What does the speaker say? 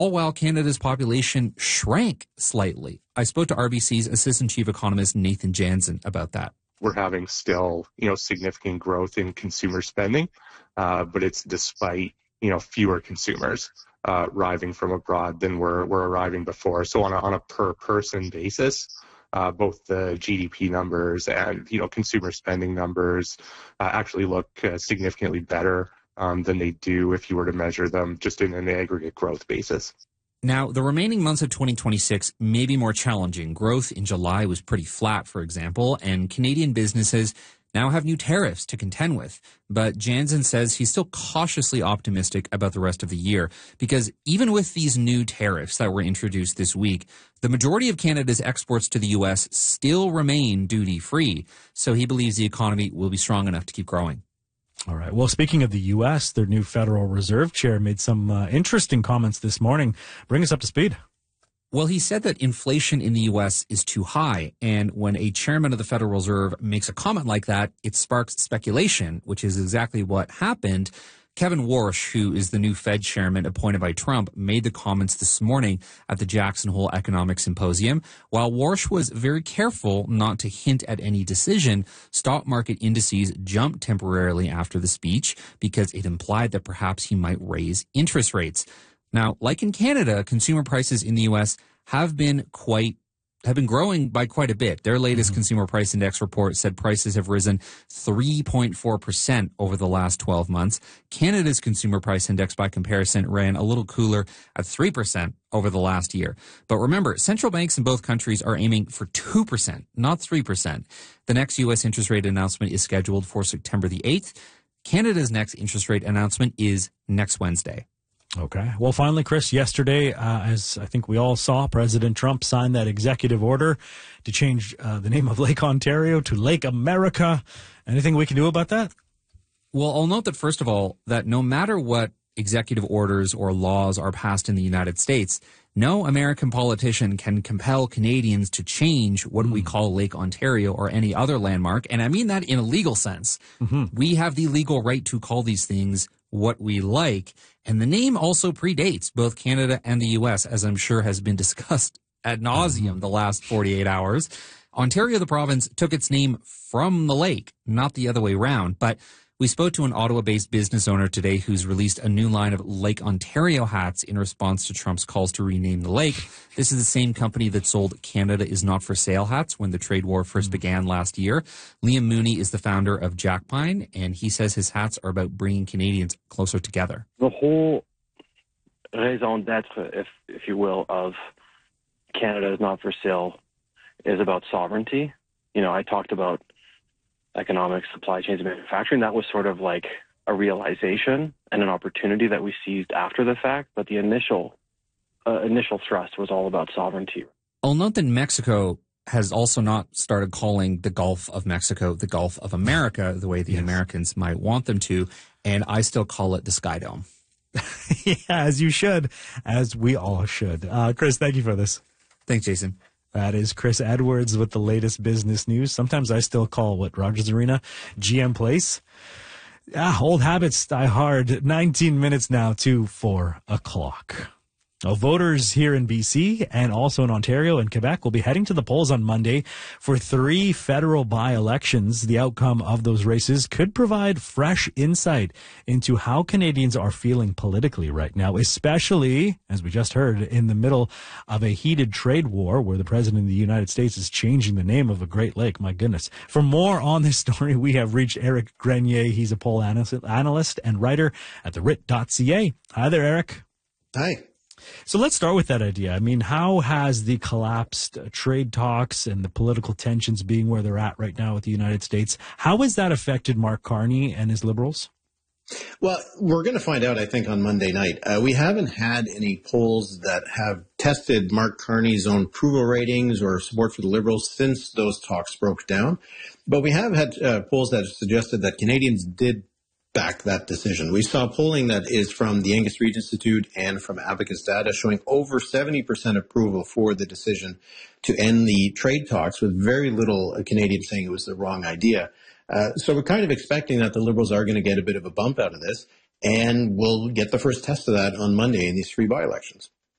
all while Canada's population shrank slightly. I spoke to RBC's Assistant Chief Economist Nathan Jansen about that. We're having still, significant growth in consumer spending, but it's despite, fewer consumers arriving from abroad than were arriving before. So on a per person basis, both the GDP numbers and, consumer spending numbers actually look significantly better than they do if you were to measure them just in an aggregate growth basis. Now, the remaining months of 2026 may be more challenging. Growth in July was pretty flat, for example, and Canadian businesses now have new tariffs to contend with. But Jansen says he's still cautiously optimistic about the rest of the year because even with these new tariffs that were introduced this week, the majority of Canada's exports to the U.S. still remain duty-free. So he believes the economy will be strong enough to keep growing. All right. Well, speaking of the U.S., their new Federal Reserve Chair made some interesting comments this morning. Bring us up to speed. Well, he said that inflation in the U.S. is too high. And when a chairman of the Federal Reserve makes a comment like that, it sparks speculation, which is exactly what happened. Kevin Warsh, who is the new Fed chairman appointed by Trump, made the comments this morning at the Jackson Hole Economic Symposium. While Warsh was very careful not to hint at any decision, stock market indices jumped temporarily after the speech because it implied that perhaps he might raise interest rates. Now, like in Canada, consumer prices in the U.S. have been growing by quite a bit. Their latest consumer price index report said prices have risen 3.4% over the last 12 months. Canada's consumer price index, by comparison, ran a little cooler at 3% over the last year. But remember, central banks in both countries are aiming for 2%, not 3%. The next U.S. interest rate announcement is scheduled for September the 8th. Canada's next interest rate announcement is next Wednesday. Okay. Well, finally, Chris, yesterday, as I think we all saw, President Trump signed that executive order to change the name of Lake Ontario to Lake America. Anything we can do about that? Well, I'll note that, first of all, that no matter what executive orders or laws are passed in the United States, no American politician can compel Canadians to change what we call Lake Ontario or any other landmark. And I mean that in a legal sense. We have the legal right to call these things what we like. And the name also predates both Canada and the U.S., as I'm sure has been discussed ad nauseum the last 48 hours. Ontario, the province, took its name from the lake, not the other way around. But we spoke to an Ottawa-based business owner today who's released a new line of Lake Ontario hats in response to Trump's calls to rename the lake. This is the same company that sold Canada is Not for Sale hats when the trade war first began last year. Liam Mooney is the founder of Jack Pine, and he says his hats are about bringing Canadians closer together. The whole raison d'etre, if you will, of Canada is Not for Sale is about sovereignty. I talked about economics, supply chains, and manufacturing. That was sort of like a realization and an opportunity that we seized after the fact, but the initial thrust was all about sovereignty. I'll note that Mexico has also not started calling the Gulf of Mexico the Gulf of America the way the Americans might want them to, and I still call it the Sky Dome. Yeah, as you should, as we all should. Chris, thank you for this. Thanks, Jason. That is Chris Edwards with the latest business news. Sometimes I still call Rogers Arena GM Place. Old habits die hard. 19 minutes now to 4 o'clock. Now, voters here in BC and also in Ontario and Quebec will be heading to the polls on Monday for 3 federal by-elections. The outcome of those races could provide fresh insight into how Canadians are feeling politically right now, especially, as we just heard, in the middle of a heated trade war where the President of the United States is changing the name of a Great Lake. My goodness. For more on this story, we have reached Eric Grenier. He's a poll analyst and writer at the RIT.ca. Hi there, Eric. Hi. So let's start with that idea. I mean, how has the collapsed trade talks and the political tensions being where they're at right now with the United States, how has that affected Mark Carney and his Liberals? Well, we're going to find out, I think, on Monday night. We haven't had any polls that have tested Mark Carney's own approval ratings or support for the Liberals since those talks broke down. But we have had polls that have suggested that Canadians did back that decision. We saw polling that is from the Angus Reid Institute and from Abacus Data showing over 70% approval for the decision to end the trade talks, with very little Canadians saying it was the wrong idea. So we're kind of expecting that the Liberals are going to get a bit of a bump out of this, and we'll get the first test of that on Monday in these 3 by-elections.